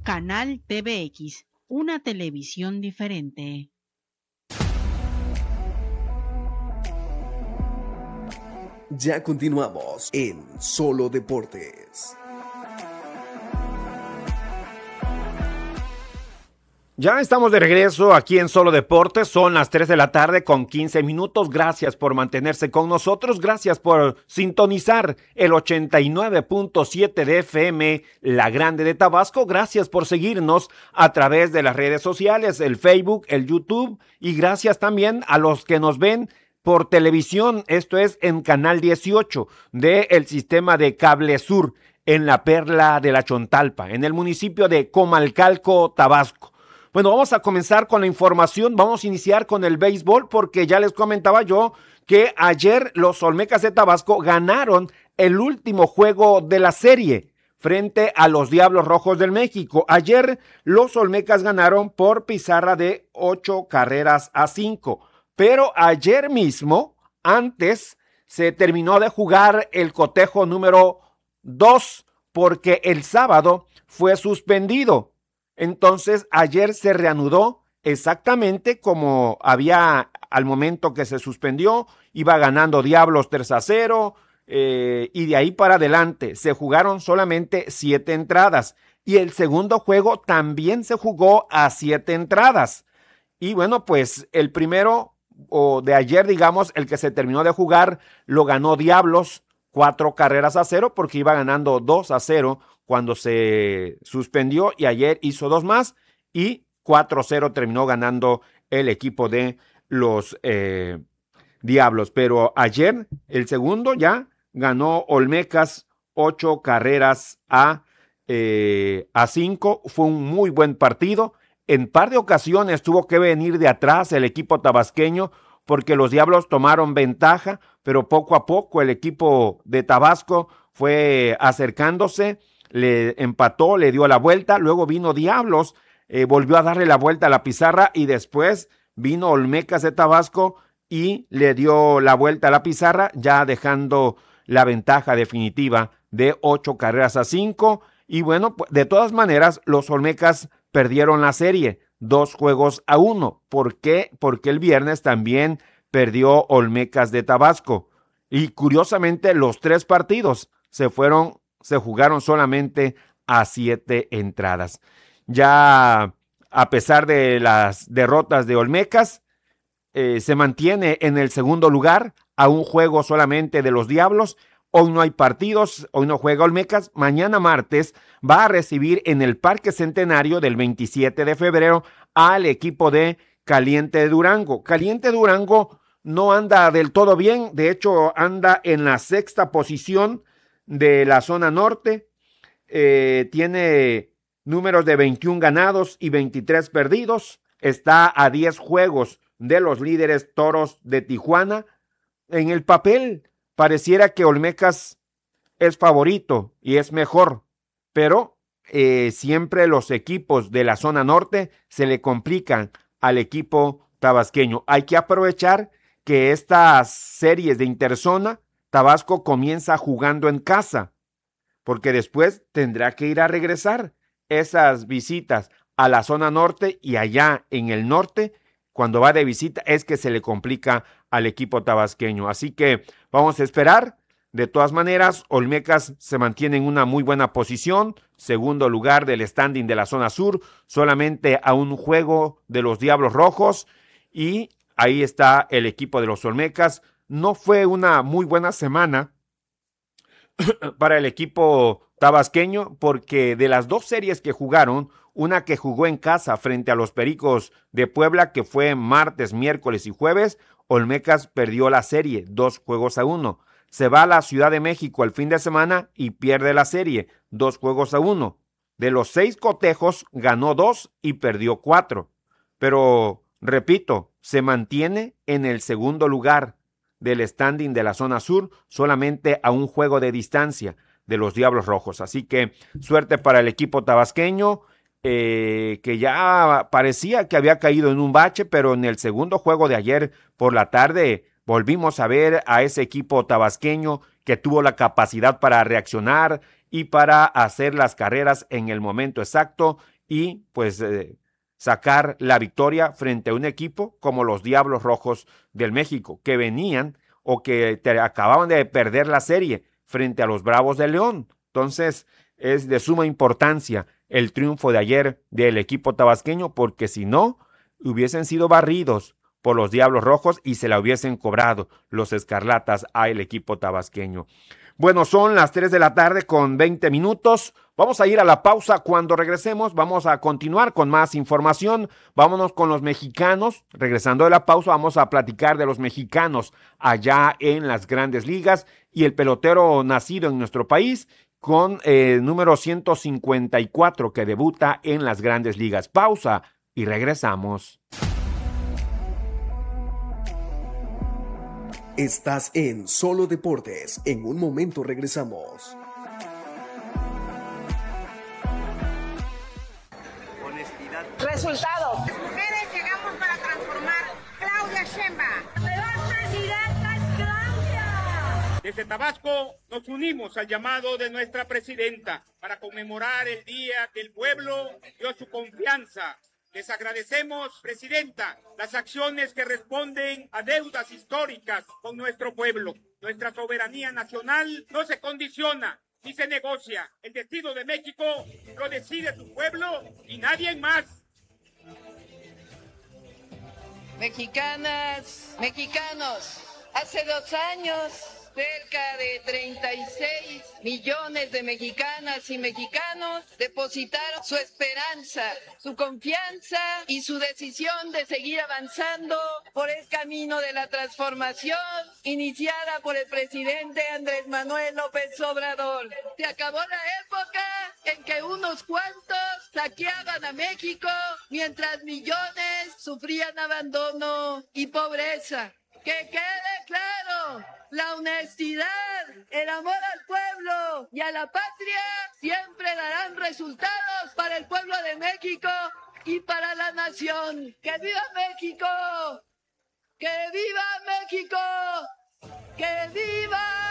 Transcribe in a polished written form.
Canal TVX, una televisión diferente. Ya continuamos en Solo Deportes. Ya estamos de regreso aquí en Solo Deportes, son las 3 de la tarde con 15 minutos, gracias por mantenerse con nosotros, gracias por sintonizar el 89.7 de FM, La Grande de Tabasco, gracias por seguirnos a través de las redes sociales, el Facebook, el YouTube, y gracias también a los que nos ven por televisión, esto es en Canal 18 del sistema de Cable Sur, en la Perla de la Chontalpa, en el municipio de Comalcalco, Tabasco. Bueno, vamos a comenzar con la información, vamos a iniciar con el béisbol porque ya les comentaba yo que ayer los Olmecas de Tabasco ganaron el último juego de la serie frente a los Diablos Rojos del México. Ayer los Olmecas ganaron por pizarra de 8-5, pero ayer mismo, antes, se terminó de jugar el cotejo número 2 porque el sábado fue suspendido. Entonces, ayer se reanudó exactamente como había al momento que se suspendió, iba ganando Diablos 3-0, y de ahí para adelante se jugaron solamente 7 entradas, y el segundo juego también se jugó a 7 entradas, y bueno, pues el primero, o de ayer digamos, el que se terminó de jugar, lo ganó Diablos 4-0, porque iba ganando 2-0, cuando se suspendió y ayer hizo 2 más y 4-0 terminó ganando el equipo de los Diablos. Pero ayer el segundo ya ganó Olmecas 8-5. Fue un muy buen partido. En par de ocasiones tuvo que venir de atrás el equipo tabasqueño porque los Diablos tomaron ventaja, pero poco a poco el equipo de Tabasco fue acercándose, le empató, le dio la vuelta, luego vino Diablos, volvió a darle la vuelta a la pizarra y después vino Olmecas de Tabasco y le dio la vuelta a la pizarra, ya dejando la ventaja definitiva de 8-5. Y bueno, de todas maneras, los Olmecas perdieron la serie 2-1. ¿Por qué? Porque el viernes también perdió Olmecas de Tabasco. Y curiosamente, los 3 partidos se jugaron solamente a 7 entradas. Ya a pesar de las derrotas de Olmecas, se mantiene en el segundo lugar a un juego solamente de los Diablos. Hoy no hay partidos, hoy no juega Olmecas. Mañana martes va a recibir en el Parque Centenario del 27 de febrero al equipo de Caliente de Durango. Caliente de Durango no anda del todo bien, de hecho anda en la 6ª posición de la zona norte, tiene números de 21 ganados y 23 perdidos, está a 10 juegos de los líderes Toros de Tijuana. En el papel pareciera que Olmecas es favorito y es mejor, pero siempre los equipos de la zona norte se le complican al equipo tabasqueño. Hay que aprovechar que estas series de interzona Tabasco comienza jugando en casa, porque después tendrá que ir a regresar esas visitas a la zona norte, y allá en el norte, cuando va de visita, es que se le complica al equipo tabasqueño. Así que vamos a esperar. De todas maneras, Olmecas se mantiene en una muy buena posición, segundo lugar del standing de la zona sur, solamente a un juego de los Diablos Rojos, y ahí está el equipo de los Olmecas. No fue una muy buena semana para el equipo tabasqueño, porque de las 2 series que jugaron, una que jugó en casa frente a los Pericos de Puebla, que fue martes, miércoles y jueves, Olmecas perdió la serie 2-1. Se va a la Ciudad de México el fin de semana y pierde la serie 2-1. De los 6 cotejos ganó 2 y perdió 4. Pero, repito, se mantiene en el segundo lugar del standing de la zona sur, solamente a un juego de distancia de los Diablos Rojos. Así que suerte para el equipo tabasqueño, que ya parecía que había caído en un bache, pero en el segundo juego de ayer por la tarde volvimos a ver a ese equipo tabasqueño que tuvo la capacidad para reaccionar y para hacer las carreras en el momento exacto y pues sacar la victoria frente a un equipo como los Diablos Rojos del México, que venían o que acababan de perder la serie frente a los Bravos de León. Entonces es de suma importancia el triunfo de ayer del equipo tabasqueño, porque si no, hubiesen sido barridos por los Diablos Rojos y se la hubiesen cobrado los Escarlatas al equipo tabasqueño. Bueno, son las 3 de la tarde con 20 minutos. Vamos a ir a la pausa. Cuando regresemos vamos a continuar con más información. Vámonos con los mexicanos. Regresando de la pausa vamos a platicar de los mexicanos allá en las grandes ligas y el pelotero nacido en nuestro país con número 154 que debuta en las grandes ligas. Pausa y regresamos. Estás en Solo Deportes. En un momento regresamos. Honestidad. Resultados. Las mujeres llegamos para transformar. Claudia Sheinbaum. ¡La presidenta es Claudia! Desde Tabasco nos unimos al llamado de nuestra presidenta para conmemorar el día que el pueblo dio su confianza. Les agradecemos, presidenta, las acciones que responden a deudas históricas con nuestro pueblo. Nuestra soberanía nacional no se condiciona ni se negocia. El destino de México lo decide su pueblo y nadie más. Mexicanas, mexicanos, hace 2 años, cerca de 36 millones de mexicanas y mexicanos depositaron su esperanza, su confianza y su decisión de seguir avanzando por el camino de la transformación iniciada por el presidente Andrés Manuel López Obrador. Se acabó la época en que unos cuantos saqueaban a México mientras millones sufrían abandono y pobreza. ¡Que quede claro! La honestidad, el amor al pueblo y a la patria siempre darán resultados para el pueblo de México y para la nación. ¡Que viva México! ¡Que viva México! ¡Que viva